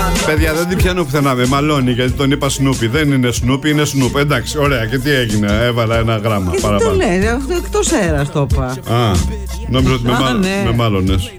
Παιδιά, δεν την πιάνω πουθενά. Με μαλώνει γιατί τον είπα Σνούπι. Δεν είναι Σνούπι, είναι Σνούπ. Εντάξει, ωραία. Και τι έγινε, έβαλα ένα γράμμα Και παραπάνω. τι το λέει, εκτός αέρας το είπα. Α, νόμιζα ότι με μάλωνες.